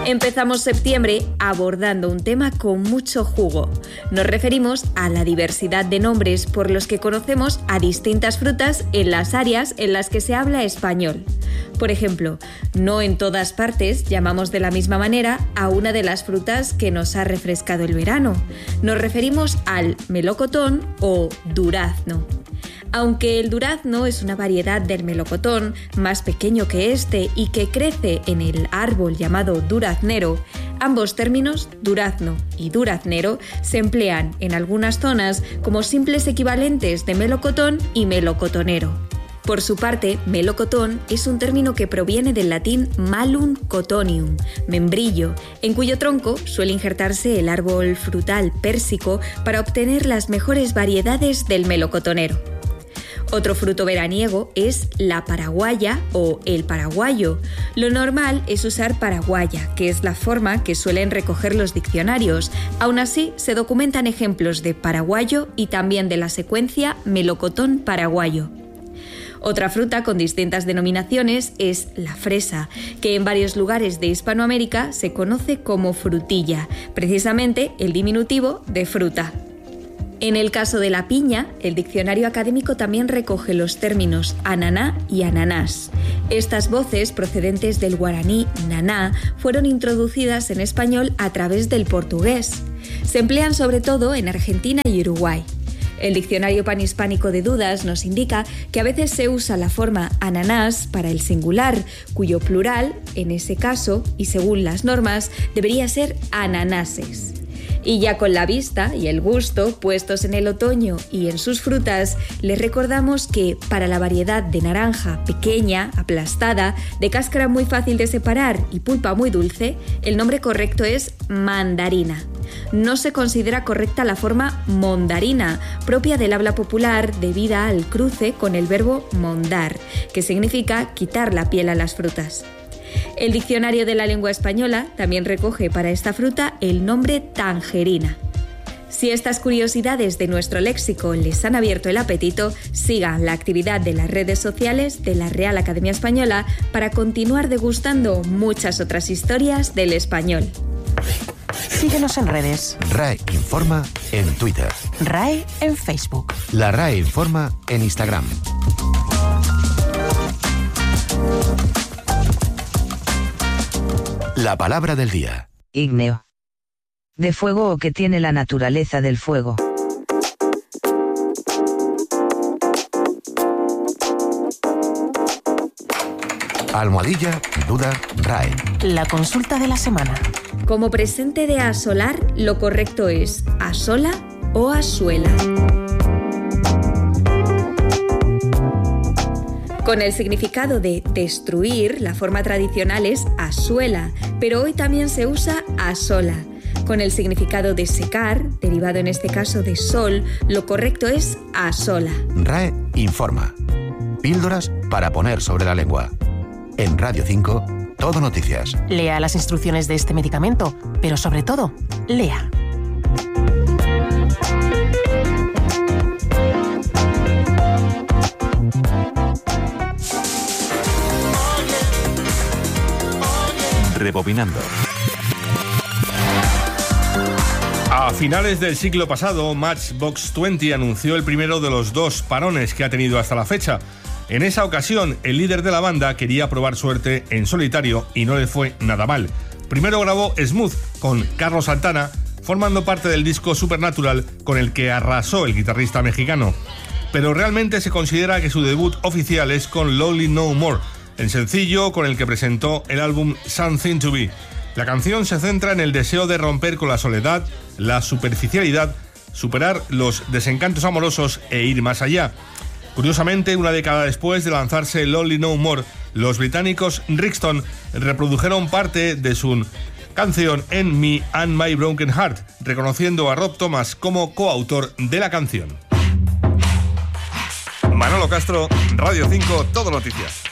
Empezamos septiembre abordando un tema con mucho jugo. Nos referimos a la diversidad de nombres por los que conocemos a distintas frutas en las áreas en las que se habla español. Por ejemplo, no en todas partes llamamos de la misma manera a una de las frutas que nos ha refrescado el verano. Nos referimos al melocotón o durazno. Aunque el durazno es una variedad del melocotón más pequeño que este y que crece en el árbol llamado duraznero, ambos términos, durazno y duraznero, se emplean en algunas zonas como simples equivalentes de melocotón y melocotonero. Por su parte, melocotón es un término que proviene del latín malum cotonium, membrillo, en cuyo tronco suele injertarse el árbol frutal pérsico para obtener las mejores variedades del melocotonero. Otro fruto veraniego es la paraguaya o el paraguayo. Lo normal es usar paraguaya, que es la forma que suelen recoger los diccionarios. Aún así, se documentan ejemplos de paraguayo y también de la secuencia melocotón paraguayo. Otra fruta con distintas denominaciones es la fresa, que en varios lugares de Hispanoamérica se conoce como frutilla, precisamente el diminutivo de fruta. En el caso de la piña, el diccionario académico también recoge los términos ananá y ananás. Estas voces, procedentes del guaraní naná, fueron introducidas en español a través del portugués. Se emplean sobre todo en Argentina y Uruguay. El diccionario panhispánico de Dudas nos indica que a veces se usa la forma ananás para el singular, cuyo plural, en ese caso, y según las normas, debería ser ananases. Y ya con la vista y el gusto puestos en el otoño y en sus frutas, les recordamos que para la variedad de naranja pequeña, aplastada, de cáscara muy fácil de separar y pulpa muy dulce, el nombre correcto es mandarina. No se considera correcta la forma mondarina, propia del habla popular debida al cruce con el verbo mondar, que significa quitar la piel a las frutas. El diccionario de la lengua española también recoge para esta fruta el nombre tangerina. Si estas curiosidades de nuestro léxico les han abierto el apetito, sigan la actividad de las redes sociales de la Real Academia Española para continuar degustando muchas otras historias del español. Síguenos en redes. RAE Informa en Twitter. RAE en Facebook. La RAE Informa en Instagram. La palabra del día. Ígneo. De fuego o que tiene la naturaleza del fuego. Almohadilla, duda, RAE. La consulta de la semana. Como presente de asolar, lo correcto es asola o asuela. Con el significado de destruir, la forma tradicional es asuela, pero hoy también se usa asola. Con el significado de secar, derivado en este caso de sol, lo correcto es asola. RAE Informa. Píldoras para poner sobre la lengua. En Radio 5, Todo Noticias. Lea las instrucciones de este medicamento, pero sobre todo, lea. Rebobinando. A finales del siglo pasado, Matchbox 20 anunció el primero de los dos parones que ha tenido hasta la fecha. En esa ocasión, el líder de la banda quería probar suerte en solitario y no le fue nada mal. Primero grabó Smooth con Carlos Santana, formando parte del disco Supernatural con el que arrasó el guitarrista mexicano. Pero realmente se considera que su debut oficial es con Lonely No More, el sencillo con el que presentó el álbum Something to Be. La canción se centra en el deseo de romper con la soledad, la superficialidad, superar los desencantos amorosos e ir más allá. Curiosamente, una década después de lanzarse Lonely No More, los británicos Rixton reprodujeron parte de su canción en Me and My Broken Heart, reconociendo a Rob Thomas como coautor de la canción. Manolo Castro, Radio 5, Todo Noticias.